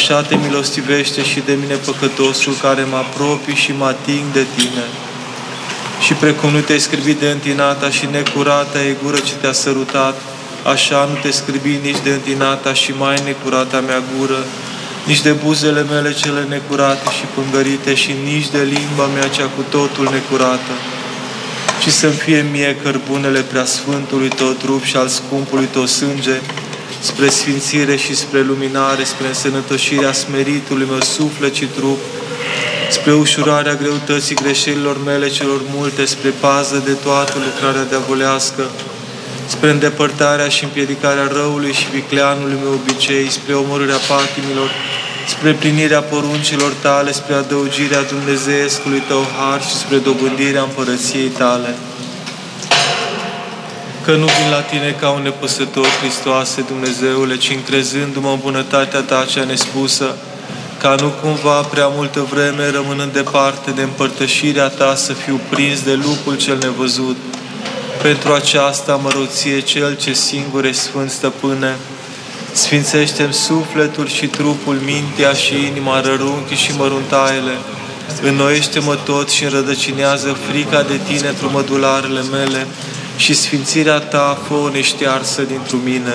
așa te milostivește și de mine păcătosul care mă apropii și mă ating de tine. Și precum nu te-ai scârbit de întinata și necurata e gură ce te-a sărutat, așa nu te scârbi nici de întinata și mai necurata mea gură, nici de buzele mele cele necurate și pângărite și nici de limba mea cea cu totul necurată. Și să-mi fie mie cărbunele preasfântului tău trup și al scumpului tău sânge, spre sfințire și spre luminare, spre însănătoșirea smeritului meu suflet și trup, spre ușurarea greutății greșelilor mele celor multe, spre pază de toată lucrarea diavolească, spre îndepărtarea și împiedicarea răului și vicleanului meu obicei, spre omorârea patimilor, spre plinirea poruncilor tale, spre adăugirea dumnezeiescului tău har și spre dobândirea împărăției tale. Că nu vin la tine ca un nepăsător, Hristoase, Dumnezeule, ci încrezându-mă în bunătatea ta cea nespusă, ca nu cumva prea multă vreme, rămânând departe de împărtășirea ta, să fiu prins de lupul cel nevăzut. Pentru aceasta mă rog ție, Cel ce singur e Sfânt Stăpâne, sfințește-mi sufletul și trupul, mintea și inima, rărunchii și măruntaiele, înnoiește-mă tot și înrădăcinează frica de tine într-o mădularele mele și sfințirea ta fă-o neștearsă dintr-o mine.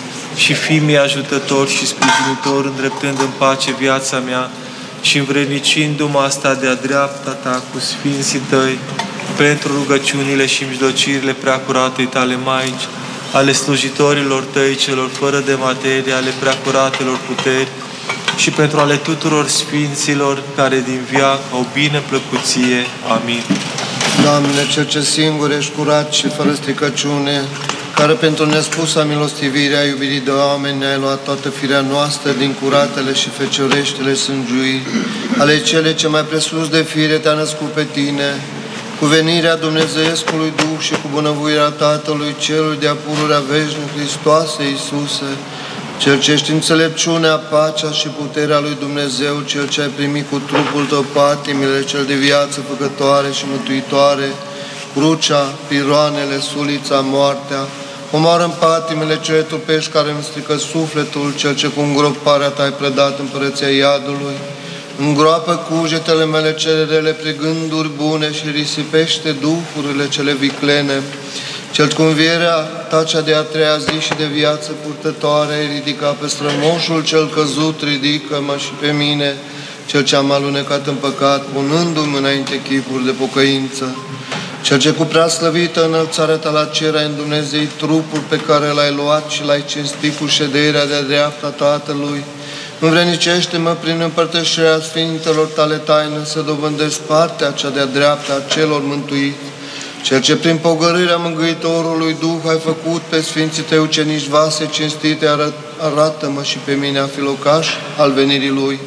Și fii-mi ajutător și sprijinitor, îndreptând în pace viața mea și învrednicindu-mă asta de-a dreapta ta cu sfinții tăi, pentru rugăciunile și mijlocirile preacuratei tale Maici, ale slujitorilor tăi celor fără de materie, ale preacuratelor puteri și pentru ale tuturor sfinților care din veac au bine plăcuție. Amin. Doamne, Cel ce singur ești curat și fără stricăciune, care pentru nespusa milostivirea iubirii de oameni ne-ai luat toată firea noastră din curatele și fecioreștile sângiuiri, ale cele ce mai presus de fire te-a născut pe tine, cu venirea Dumnezeiescului Duh și cu bunăvoirea Tatălui Celui de-a pururea veșnic, Hristoase Iisuse, Cel ce ești înțelepciunea, pacea și puterea lui Dumnezeu, Cel ce ai primit cu trupul tău patimile, Cel de viață făcătoare și mântuitoare, crucea, piroanele, sulița, moartea, omoară în patimile cele trupești care îmi strică sufletul, Cel ce cu îngroparea ta ai predat împărăția iadului, îngroapă cugetele mele cele rele prin gânduri bune și risipește duhurile cele viclene. Cel cu învierea ta cea de a treia zi și de viață purtătoare ai ridicat pe strămoșul cel căzut, ridică-mă și pe mine, Cel ce am alunecat în păcat, punându-mi înainte chipuri de pocăință. Cel ce cu prea slăvită înălțarea ta la cer ai îndumnezeit trupul pe care l-ai luat și l-ai cinstit cu șederea de-a dreapta Tatălui, învrednicește-mă prin împărtășirea Sfintelor tale taine să dobândesc partea cea de-a dreapta a celor mântuiți. Cel ce prin pogorârea Mângâitorului Duh ai făcut pe Sfinții tăi ucenici vase cinstite, arată-mă și pe mine a fi locaș al venirii Lui.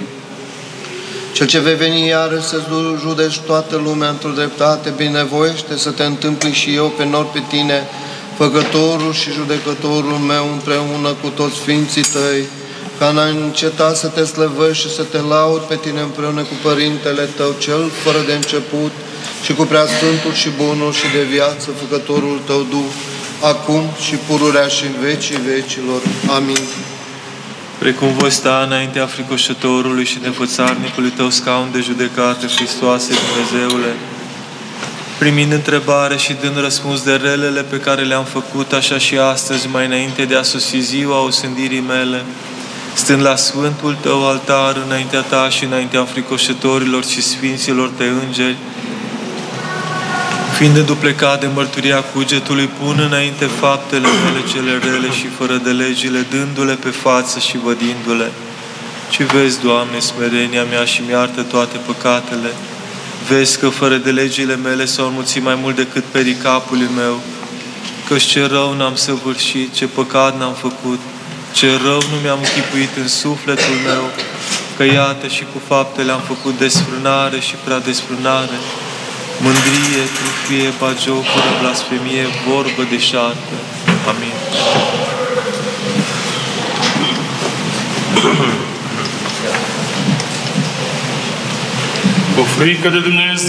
Cel ce vei veni iarăși să judeci toată lumea într-o dreptate, binevoiește să te întâmpli și eu pe nor pe tine, făcătorul și judecătorul meu, împreună cu toți Sfinții tăi, ca n-ai înceta să te slăvești și să te laud pe tine împreună cu Părintele tău, cel fără de început, și cu Preasfântul și Bunul și de viață, Făcătorul tău Duh, acum și pururea și în vecii vecilor. Amin. Precum voi sta înaintea fricoșătorului și nefățarnicului tău scaun de judecată, Hristoase, Dumnezeule, primind întrebare și dând răspuns de relele pe care le-am făcut, așa și astăzi, mai înainte de a sosi ziua osândirii mele, stând la Sfântul tău altar, înaintea ta și înaintea fricoșătorilor și sfinților tăi îngeri, fiind înduplecat de mărturia cugetului, pun înainte faptele mele cele rele și fără de legile, dându-le pe față și vădindu-le. Și vezi, Doamne, smerenia mea și mi-iartă toate păcatele. Vezi că fără de legile mele s-au înmulțit mai mult decât pericapul meu, căci ce rău n-am săvârșit, ce păcat n-am făcut, ce rău nu mi-am închipuit în sufletul meu, că iată și cu faptele am făcut desfrânare și prea desfrânare, mândrie, trufie, bagiocură, blasfemie, vorbă deșartă. Amin. Cu frică de Dumnezeu